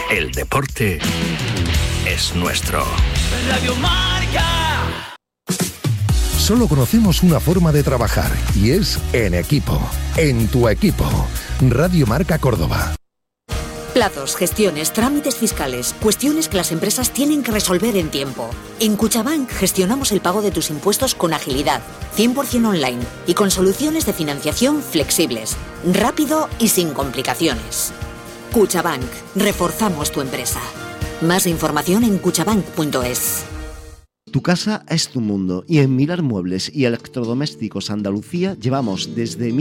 El deporte es nuestro. Radio Marca. Solo conocemos una forma de trabajar y es en equipo. En tu equipo. Radio Marca Córdoba. Plazos, gestiones, trámites fiscales, cuestiones que las empresas tienen que resolver en tiempo. En Cuchabank gestionamos el pago de tus impuestos con agilidad, 100% online y con soluciones de financiación flexibles, rápido y sin complicaciones. Cuchabank, reforzamos tu empresa. Más información en cuchabank.es. Tu casa es tu mundo y en Milar Muebles y Electrodomésticos Andalucía llevamos desde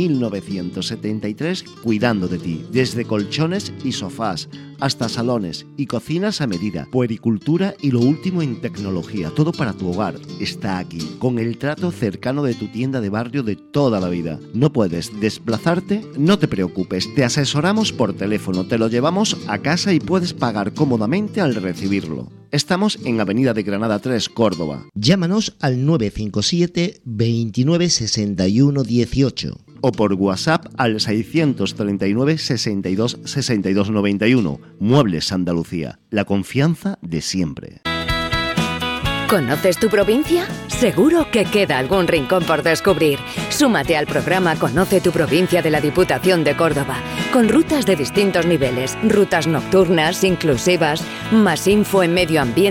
1973 cuidando de ti, desde colchones y sofás hasta salones y cocinas a medida, puericultura y lo último en tecnología, todo para tu hogar está aquí, con el trato cercano de tu tienda de barrio de toda la vida. ¿No puedes desplazarte? No te preocupes, te asesoramos por teléfono, te lo llevamos a casa y puedes pagar cómodamente al recibirlo. Estamos en Avenida de Granada 3, Córdoba. Llámanos al 957 29 61 18 o por WhatsApp al 639 62 62 91. Muebles Andalucía, la confianza de siempre. ¿Conoces tu provincia? Seguro que queda algún rincón por descubrir. Súmate al programa Conoce tu provincia de la Diputación de Córdoba, con rutas de distintos niveles, rutas nocturnas, inclusivas. Más info en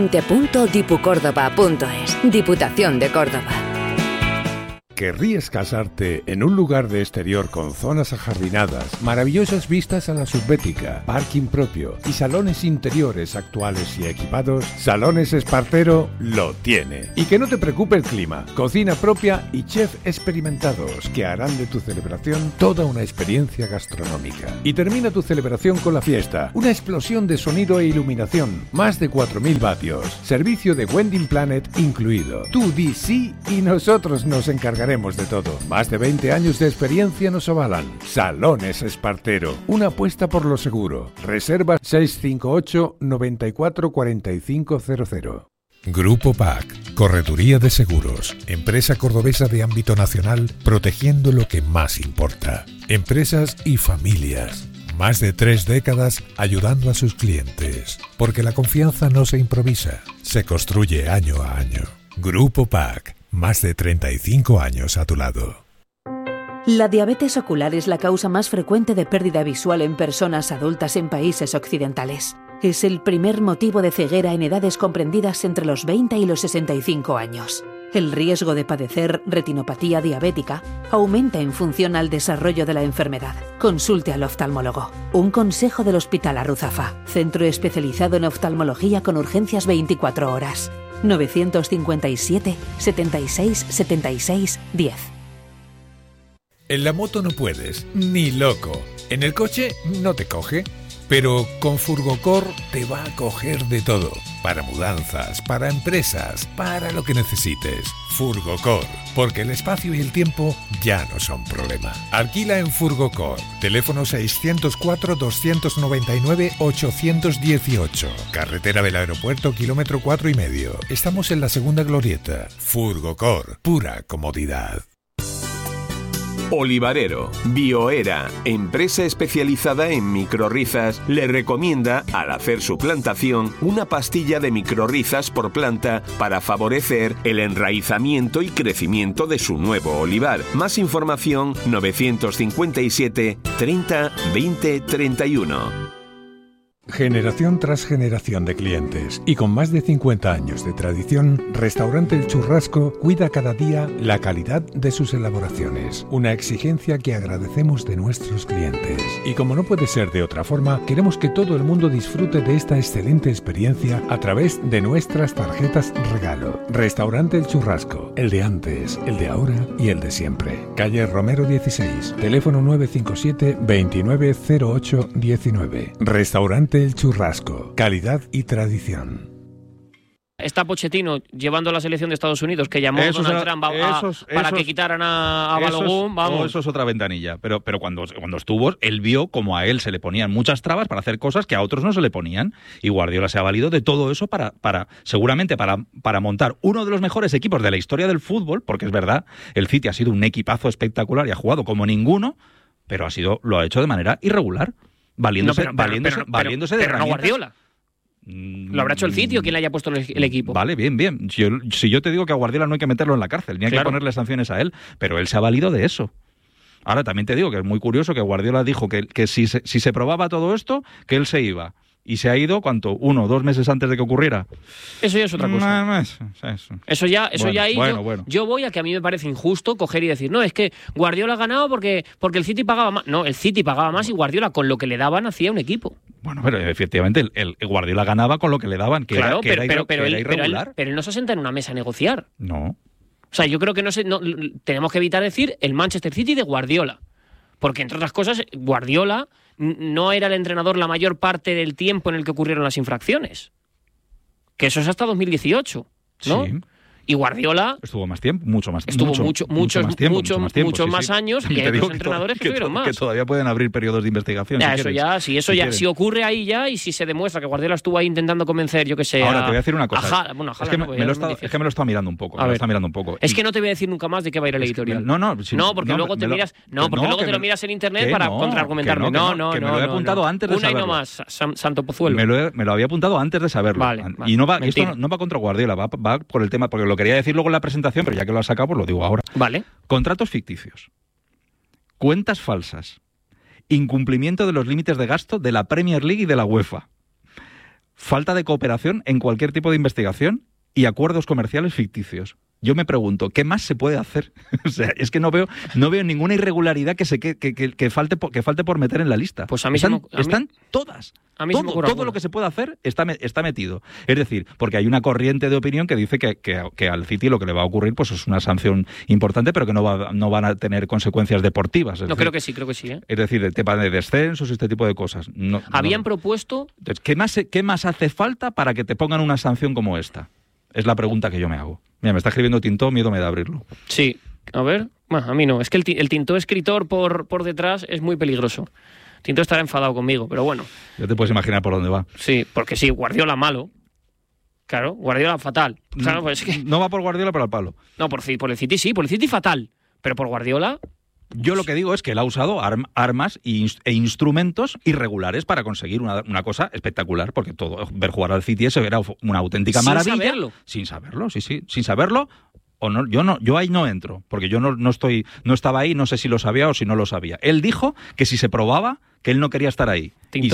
medioambiente.dipucórdoba.es. Diputación de Córdoba. ¿Querrías casarte en un lugar de exterior con zonas ajardinadas, maravillosas vistas a la subbética, parking propio y salones interiores actuales y equipados? Salones Espartero lo tiene. Y que no te preocupe el clima, cocina propia y chef experimentados que harán de tu celebración toda una experiencia gastronómica. Y termina tu celebración con la fiesta, una explosión de sonido e iluminación, más de 4.000 vatios, servicio de Wedding Planet incluido. Tú di sí y nosotros nos encargaremos de todo. Más de 20 años de experiencia nos avalan. Salones Espartero, una apuesta por lo seguro. Reserva 658 94 4500. Grupo PAC, Correduría de Seguros, empresa cordobesa de ámbito nacional, protegiendo lo que más importa. Empresas y familias. Más de 3 décadas ayudando a sus clientes. Porque la confianza no se improvisa, se construye año a año. Grupo PAC, más de 35 años a tu lado. La diabetes ocular es la causa más frecuente de pérdida visual en personas adultas en países occidentales. Es el primer motivo de ceguera en edades comprendidas entre los 20 y los 65 años. El riesgo de padecer retinopatía diabética aumenta en función al desarrollo de la enfermedad. Consulte al oftalmólogo. Un consejo del Hospital Arruzafa, centro especializado en oftalmología con urgencias 24 horas. 957 76 76 10. En la moto no puedes, ni loco. En el coche no te coge. Pero con Furgocor te va a coger de todo. Para mudanzas, para empresas, para lo que necesites. Furgocor, porque el espacio y el tiempo ya no son problema. Alquila en Furgocor. Teléfono 604-299-818. Carretera del Aeropuerto, kilómetro 4,5. Estamos en la segunda glorieta. Furgocor, pura comodidad. Olivarero, Bioera, empresa especializada en microrrizas, le recomienda, al hacer su plantación, una pastilla de microrrizas por planta para favorecer el enraizamiento y crecimiento de su nuevo olivar. Más información 957 30 20 31. Generación tras generación de clientes y con más de 50 años de tradición, Restaurante El Churrasco cuida cada día la calidad de sus elaboraciones, una exigencia que agradecemos de nuestros clientes. Y como no puede ser de otra forma, queremos que todo el mundo disfrute de esta excelente experiencia a través de nuestras tarjetas regalo. Restaurante El Churrasco, el de antes, el de ahora y el de siempre. Calle Romero 16, teléfono 957 2908 19. Restaurante El Churrasco, calidad y tradición. Está Pochettino llevando a la selección de Estados Unidos, que llamó a Donald Trump para que quitaran a Balogun. Vamos. Eso es otra ventanilla. Pero cuando estuvo, él vio como a él se le ponían muchas trabas para hacer cosas que a otros no se le ponían. Y Guardiola se ha valido de todo eso seguramente para montar uno de los mejores equipos de la historia del fútbol, porque es verdad, el City ha sido un equipazo espectacular y ha jugado como ninguno, pero lo ha hecho de manera irregular. Valiéndose de herramientas. Guardiola. Lo habrá hecho el City o quien le haya puesto el equipo. Vale, bien. Si yo te digo que a Guardiola no hay que meterlo en la cárcel, ni hay que ponerle sanciones a él, pero él se ha valido de eso. Ahora también te digo que es muy curioso que Guardiola dijo que si se probaba todo esto, que él se iba. Y se ha ido, ¿cuánto? 1 o 2 meses antes de que ocurriera. Eso ya es otra cosa. Eso ya ahí bueno. Yo voy a que a mí me parece injusto coger y decir, no, es que Guardiola ha ganado porque el City pagaba más. No, el City pagaba más y Guardiola con lo que le daban hacía un equipo. Bueno, pero efectivamente el Guardiola ganaba con lo que le daban, que era irregular. Pero él no se sienta en una mesa a negociar. No. O sea, yo creo que tenemos que evitar decir el Manchester City de Guardiola. Porque, entre otras cosas, Guardiola no era el entrenador la mayor parte del tiempo en el que ocurrieron las infracciones. Que eso es hasta 2018, ¿no? Sí. Y Guardiola estuvo más tiempo, mucho más estuvo tiempo. Muchos más años y hay otros entrenadores que estuvieron más. Que todavía pueden abrir periodos de investigación. Si ocurre ahí ya y si se demuestra que Guardiola estuvo ahí intentando convencer, yo que sé. Ahora te voy a decir una cosa. Es que me lo está mirando un poco. Es que no te voy a decir nunca más de qué va a ir el editorial. Porque luego te miras. No, porque luego te lo miras en internet para contraargumentarme. No. Me lo he apuntado antes de saberlo. Una y no más, Santo Pozuelo. Me lo había apuntado antes de saberlo. Y esto no va contra Guardiola, va por el tema, porque lo quería decir luego en la presentación, pero ya que lo has sacado, pues lo digo ahora. Vale. Contratos ficticios, cuentas falsas, incumplimiento de los límites de gasto de la Premier League y de la UEFA, falta de cooperación en cualquier tipo de investigación y acuerdos comerciales ficticios. Yo me pregunto, ¿qué más se puede hacer? O sea, es que no veo ninguna irregularidad que falte por meter en la lista. Pues a mí están todas. Todo lo que se puede hacer está metido. Es decir, porque hay una corriente de opinión que dice que al City lo que le va a ocurrir pues es una sanción importante, pero que no van a tener consecuencias deportivas. Creo que sí. Es decir, el tema de descensos y este tipo de cosas. Habían propuesto... Entonces, ¿qué más hace falta para que te pongan una sanción como esta? Es la pregunta que yo me hago. Mira, me está escribiendo Tintó, miedo me da abrirlo. Sí, a ver. Bueno, a mí no. Es que el Tintó escritor por detrás es muy peligroso. Tintó estará enfadado conmigo, pero bueno. Ya te puedes imaginar por dónde va. Sí, porque sí, Guardiola malo. Claro, Guardiola fatal. Claro, pues es que... No va por Guardiola, pero al palo. No, por el City sí, por el City fatal. Pero por Guardiola... Yo lo que digo es que él ha usado armas e instrumentos irregulares para conseguir una cosa espectacular, porque ver jugar al City eso era una auténtica maravilla. Sin saberlo, sí. Sin saberlo, o no, yo ahí no entro, porque yo no estaba ahí, no sé si lo sabía o si no lo sabía. Él dijo que si se probaba, que él no quería estar ahí. Y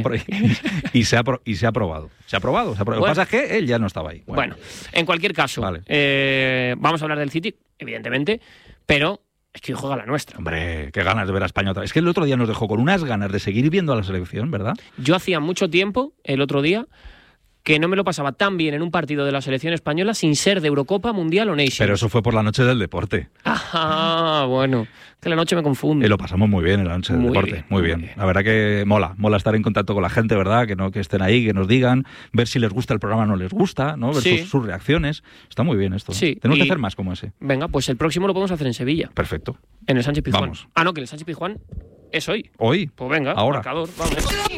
se ha probado. Se ha probado. Bueno. Lo que pasa es que él ya no estaba ahí. Bueno, en cualquier caso, vale. Vamos a hablar del City, evidentemente, pero... Es que hoy juega la nuestra. Hombre, qué ganas de ver a España otra vez. Es que el otro día nos dejó con unas ganas de seguir viendo a la selección, ¿verdad? Yo hacía mucho tiempo, el otro día, que no me lo pasaba tan bien en un partido de la selección española sin ser de Eurocopa, Mundial o Nations. Pero eso fue por la noche del deporte. Ah, bueno. Que la noche me confunde. Lo pasamos muy bien en la noche del deporte. Muy bien. La verdad que mola estar en contacto con la gente, ¿verdad? Que estén ahí, que nos digan, ver si les gusta el programa o no les gusta, ¿no? Ver sus reacciones. Está muy bien esto. Sí. Tenemos que hacer más como ese. Venga, pues el próximo lo podemos hacer en Sevilla. Perfecto. En el Sánchez Pizjuán. Vamos. Ah, no, que el Sánchez Pizjuán es hoy. ¿Hoy? Pues venga, ahora. Marcador, vamos.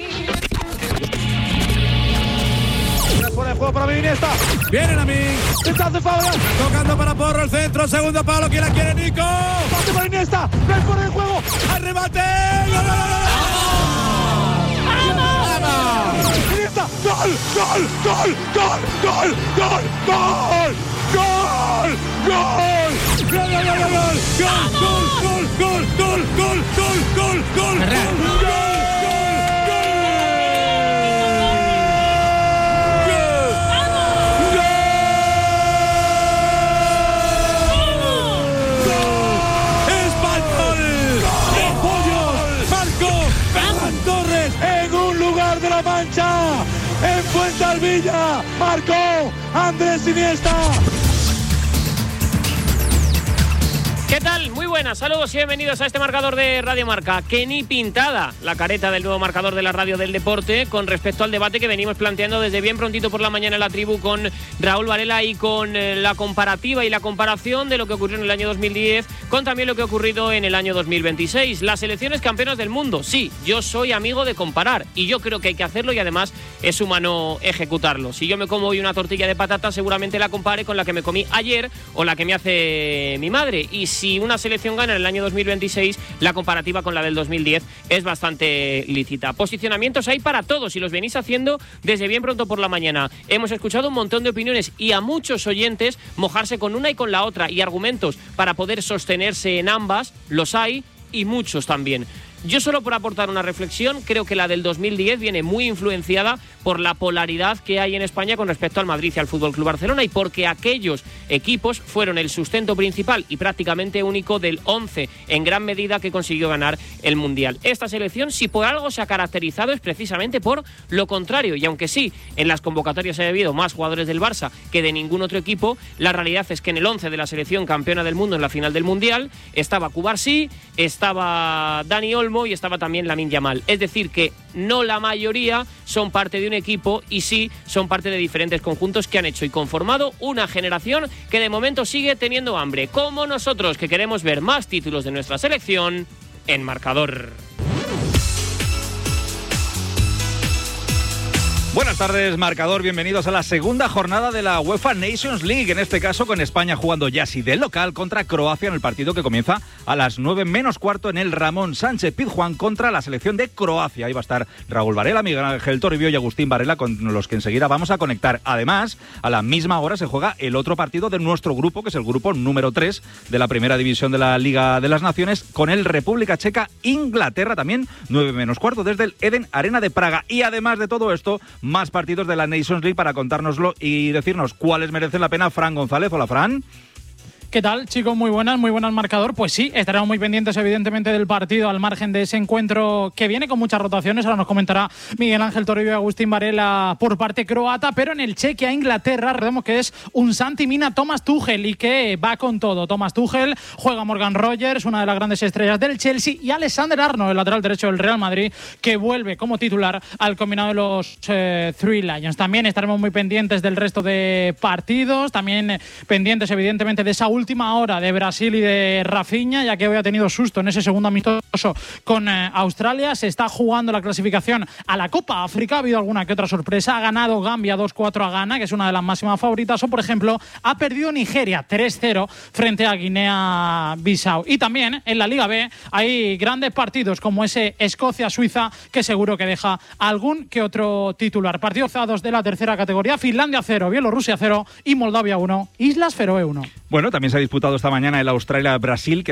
Fuera de juego para mí, Iniesta. Vienen a mí. Pintazo Fabra. Tocando para Porro el centro. Segundo palo. ¿Quién la quiere, Nico? Pase para Iniesta. Ven fuera de juego. Al remate. ¡Gol! Iniesta. ¡Gol! ¡Gol! ¡Gol! ¡Gol! ¡Gol! ¡Gol! ¡Gol! ¡Gol! ¡Gol! ¡Gol! ¡Gol! ¡Gol! ¡Gol! ¡Gol! ¡Gol! de la Mancha, en Fuensalvilla, marcó Andrés Iniesta. ¿Qué tal? Muy buenas, saludos y bienvenidos a este marcador de Radio Marca. Que ni pintada la careta del nuevo marcador de la radio del deporte con respecto al debate que venimos planteando desde bien prontito por la mañana en la tribu con Raúl Varela y con la comparativa y la comparación de lo que ocurrió en el año 2010 con también lo que ha ocurrido en el año 2026. Las selecciones campeonas del mundo, sí, yo soy amigo de comparar y yo creo que hay que hacerlo y además es humano ejecutarlo. Si yo me como hoy una tortilla de patatas, seguramente la compare con la que me comí ayer o la que me hace mi madre. Y si una selección gana en el año 2026, la comparativa con la del 2010 es bastante lícita. Posicionamientos hay para todos y los venís haciendo desde bien pronto por la mañana. Hemos escuchado un montón de opiniones y a muchos oyentes mojarse con una y con la otra, y argumentos para poder sostenerse en ambas los hay, y muchos también. Yo solo por aportar una reflexión, creo que la del 2010 viene muy influenciada por la polaridad que hay en España con respecto al Madrid y al Fútbol Club Barcelona, y porque aquellos equipos fueron el sustento principal y prácticamente único del 11 en gran medida que consiguió ganar el Mundial. Esta selección, si por algo se ha caracterizado, es precisamente por lo contrario, y aunque sí, en las convocatorias ha habido más jugadores del Barça que de ningún otro equipo, la realidad es que en el 11 de la selección campeona del mundo en la final del Mundial estaba Cubarsí, estaba Dani Olmo y estaba también Lamine Yamal. Es decir, que no la mayoría son parte de un equipo, y sí son parte de diferentes conjuntos que han hecho y conformado una generación que de momento sigue teniendo hambre, como nosotros, que queremos ver más títulos de nuestra selección en marcador. Buenas tardes, marcador. Bienvenidos a la segunda jornada de la UEFA Nations League. En este caso, con España jugando ya sí de local contra Croacia en el partido que comienza a las 9:15 en el Ramón Sánchez Pizjuán contra la selección de Croacia. Ahí va a estar Raúl Varela, Miguel Ángel Toribio y Agustín Varela, con los que enseguida vamos a conectar. Además, a la misma hora se juega el otro partido de nuestro grupo, que es el grupo número 3 de la primera división de la Liga de las Naciones, con el República Checa Inglaterra, también 9:15 desde el Eden Arena de Praga. Y además de todo esto, más partidos de la Nations League para contárnoslo y decirnos cuáles merecen la pena. Fran González. Hola, Fran. ¿Qué tal, chicos? Muy buenas marcador. Pues sí, estaremos muy pendientes evidentemente del partido al margen de ese encuentro que viene con muchas rotaciones. Ahora nos comentará Miguel Ángel Toribio y Agustín Varela por parte croata, pero en el cheque a Inglaterra, recordemos que es un Santi Mina Thomas Tuchel y que va con todo. Thomas Tuchel, juega Morgan Rogers, una de las grandes estrellas del Chelsea, y Alexander Arnold, el lateral derecho del Real Madrid, que vuelve como titular al combinado de los Three Lions. También estaremos muy pendientes del resto de partidos, también pendientes evidentemente de esa última hora de Brasil y de Rafinha, ya que hoy ha tenido susto en ese segundo amistoso con Australia. Se está jugando la clasificación a la Copa África, ha habido alguna que otra sorpresa. Ha ganado Gambia 2-4 a Ghana, que es una de las máximas favoritas, o por ejemplo ha perdido Nigeria 3-0 frente a Guinea-Bissau. Y también en la Liga B hay grandes partidos como ese Escocia-Suiza, que seguro que deja algún que otro titular. Partidos de la tercera categoría: Finlandia 0, Bielorrusia 0 y Moldavia 1, Islas Feroe 1. Bueno, también se ha disputado esta mañana el Australia-Brasil, que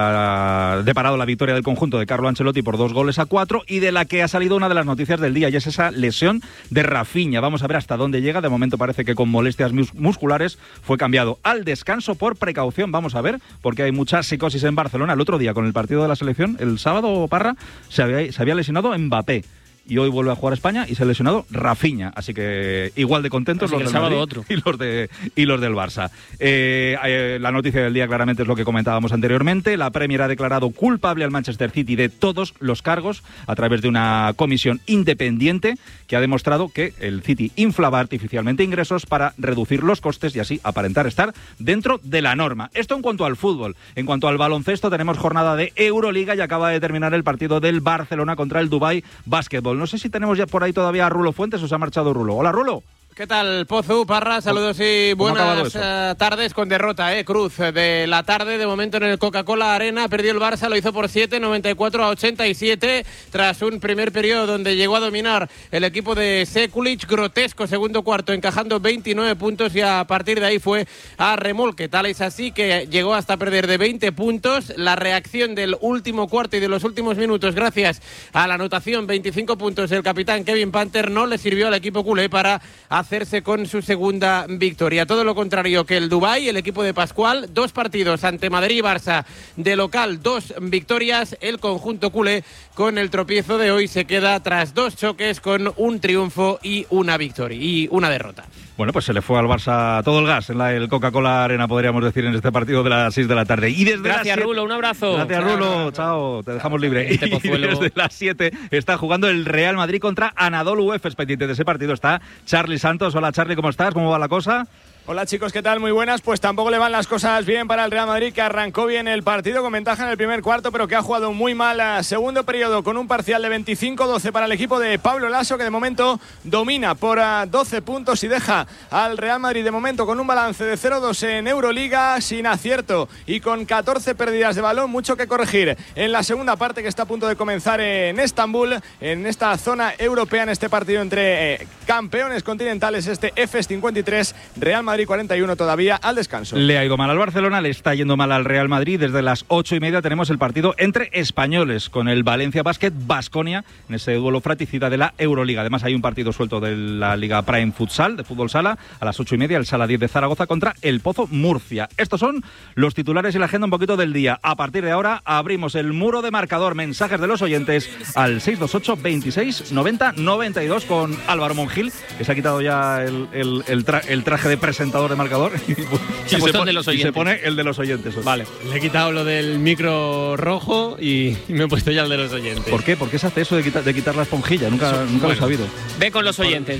ha deparado la victoria del conjunto de Carlo Ancelotti por 2-4, y de la que ha salido una de las noticias del día, y es esa lesión de Rafinha. Vamos a ver hasta dónde llega. De momento parece que con molestias musculares fue cambiado al descanso por precaución. Vamos a ver, porque hay mucha psicosis en Barcelona. El otro día, con el partido de la selección, el sábado, Parra, se había lesionado Mbappé. Y hoy vuelve a jugar España y se ha lesionado Rafinha. Así que igual de contentos los del Madrid y los del Barça. La noticia del día claramente es lo que comentábamos anteriormente. La Premier ha declarado culpable al Manchester City de todos los cargos a través de una comisión independiente que ha demostrado que el City inflaba artificialmente ingresos para reducir los costes y así aparentar estar dentro de la norma. Esto en cuanto al fútbol. En cuanto al baloncesto, tenemos jornada de Euroliga y acaba de terminar el partido del Barcelona contra el Dubai Basketball. No sé si tenemos ya por ahí todavía a Rulo Fuentes o se ha marchado Rulo. Hola, Rulo. ¿Qué tal, Pozu, Parra? Saludos y buenas tardes, con derrota, Cruz de la tarde, de momento en el Coca-Cola Arena. Perdió el Barça, lo hizo por 7, 94-87, tras un primer periodo donde llegó a dominar el equipo de Sekulic. Grotesco segundo cuarto, encajando 29 puntos, y a partir de ahí fue a remolque. Tal es así que llegó hasta perder de 20 puntos. La reacción del último cuarto y de los últimos minutos, gracias a la anotación, 25 puntos del capitán Kevin Panther, no le sirvió al equipo culé para hacerse con su segunda victoria. Todo lo contrario que el Dubái, el equipo de Pascual, 2 partidos ante Madrid y Barça de local, 2 victorias. El conjunto culé, con el tropiezo de hoy, se queda tras 2 choques con un triunfo y una victoria y una derrota. Bueno, pues se le fue al Barça todo el gas en el Coca-Cola Arena, podríamos decir, en este partido de las 6 de la tarde. Y desde Gracias, Rulo, un abrazo. Gracias, Rulo, chao, te dejamos libre. Y desde las 7 está jugando el Real Madrid contra Anadolu Efes. Pendiente de ese partido está Charly Santos. Hola, Charly, ¿cómo estás? ¿Cómo va la cosa? Hola chicos, ¿qué tal? Muy buenas. Pues tampoco le van las cosas bien para el Real Madrid, que arrancó bien el partido con ventaja en el primer cuarto, pero que ha jugado muy mal a segundo periodo con un parcial de 25-12 para el equipo de Pablo Lasso, que de momento domina por 12 puntos y deja al Real Madrid de momento con un balance de 0-2 en Euroliga, sin acierto y con 14 pérdidas de balón. Mucho que corregir en la segunda parte, que está a punto de comenzar en Estambul, en esta zona europea, en este partido entre campeones continentales, este EFES 53, Real Madrid 41 todavía al descanso. Le ha ido mal al Barcelona, le está yendo mal al Real Madrid. Desde las 8:30 tenemos el partido entre españoles con el Valencia Basket Baskonia en ese duelo fratricida de la Euroliga. Además hay un partido suelto de la Liga Prime Futsal, de fútbol sala, a las 8:30 el Sala 10 de Zaragoza contra el Pozo Murcia. Estos son los titulares y la agenda un poquito del día. A partir de ahora abrimos el muro de marcador, mensajes de los oyentes al 628 26 90 92 con Álvaro Monjil, que se ha quitado ya el traje de presentador de marcador se pone el de los oyentes. Vale, le he quitado lo del micro rojo y me he puesto ya el de los oyentes. ¿Por qué? ¿Por qué se hace eso de quitar la esponjilla? Nunca lo he sabido. Ve con los oyentes.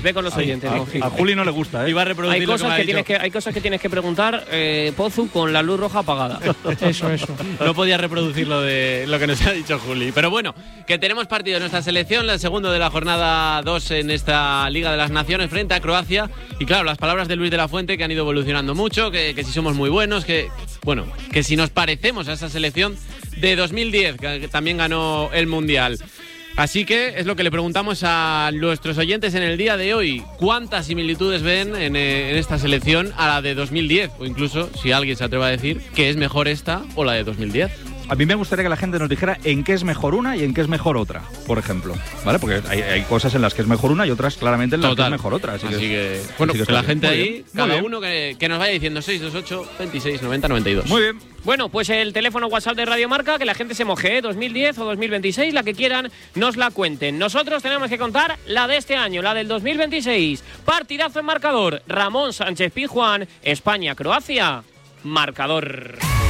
A Juli no le gusta, ¿eh? Iba a reproducir hay cosas que tienes que preguntar, Pozu, con la luz roja apagada. Eso. No podía reproducir lo que nos ha dicho Juli. Pero bueno, que tenemos partido en nuestra selección, el segundo de la jornada 2 en esta Liga de las Naciones frente a Croacia. Y claro, las palabras de Luis de la Fuente, que han ido evolucionando mucho, que si somos muy buenos, que si nos parecemos a esa selección de 2010, que también ganó el Mundial. Así que es lo que le preguntamos a nuestros oyentes en el día de hoy. ¿Cuántas similitudes ven en esta selección a la de 2010? O incluso, si alguien se atreve a decir que es mejor esta o la de 2010. A mí me gustaría que la gente nos dijera en qué es mejor una y en qué es mejor otra, por ejemplo, ¿vale? Porque hay cosas en las que es mejor una y otras claramente en las que es mejor otra. Así que la gente ahí, cada uno que nos vaya diciendo 628 26 90 92. Muy bien. Bueno, pues el teléfono WhatsApp de Radio Marca, que la gente se moje, 2010 o 2026, la que quieran, nos la cuenten. Nosotros tenemos que contar la de este año, la del 2026. Partidazo en marcador. Ramón Sánchez Pizjuán, España-Croacia, marcador.